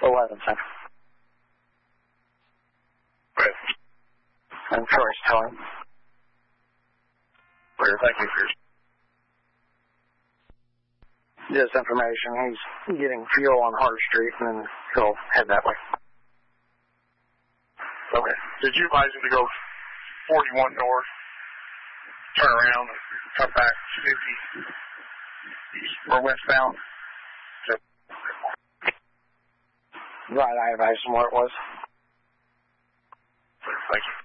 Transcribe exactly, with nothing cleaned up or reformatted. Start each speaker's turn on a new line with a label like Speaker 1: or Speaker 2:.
Speaker 1: eleven, center.
Speaker 2: Right.
Speaker 1: And Troy's telling.
Speaker 2: Clear, thank you, Chris.
Speaker 1: This information, he's getting fuel on Hart Street, and then he'll head that way.
Speaker 2: Okay. Did you advise him to go forty-one north, turn around, and come back fifty east or westbound?
Speaker 1: Right, I advised him where it was.
Speaker 2: Thank you.